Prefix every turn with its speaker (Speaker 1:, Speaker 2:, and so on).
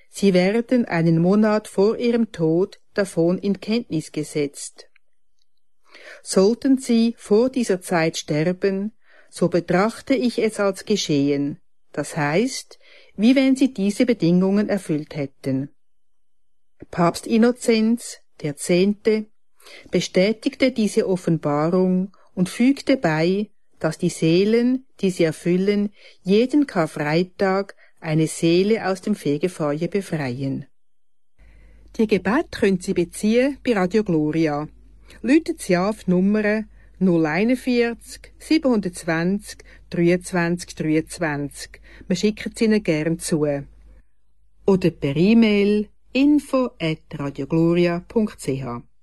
Speaker 1: sie werden einen Monat vor ihrem Tod davon in Kenntnis gesetzt. Sollten sie vor dieser Zeit sterben, so betrachte ich es als geschehen, das heißt, wie wenn sie diese Bedingungen erfüllt hätten. Papst Innozenz X. bestätigte diese Offenbarung und fügte bei, dass die Seelen, die sie erfüllen, jeden Karfreitag eine Seele aus dem Fegefeuer befreien. Die Gebete können Sie beziehen bei Radio Gloria. Läutet Sie auf die Nummer 041 720 23 23. Wir schicken sie Ihnen gern zu. Oder per E-Mail info@radiogloria.ch.